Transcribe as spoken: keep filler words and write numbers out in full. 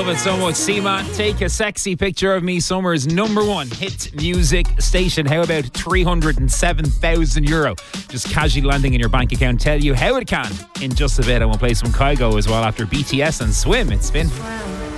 love it so much. Seaman, Take a Sexy Picture of Me, Summer's number one hit music station. How about three hundred seven thousand euro just casually landing in your bank account? Tell you how it can in just a bit. I want to play some Kygo as well after B T S and Swim. It's been...